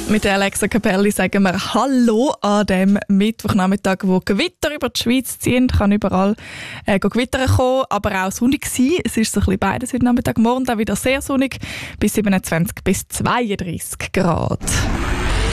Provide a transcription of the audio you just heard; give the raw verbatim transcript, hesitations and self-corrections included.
Mit der Alexa Capelli sagen wir Hallo an dem Mittwochnachmittag, wo Gewitter über die Schweiz ziehen. Kann überall äh, Gewitter kommen, aber auch sonnig sein. Es ist so ein bisschen beides heute Nachmittag. Morgen dann wieder sehr sonnig, bis siebenundzwanzig bis zweiunddreissig Grad.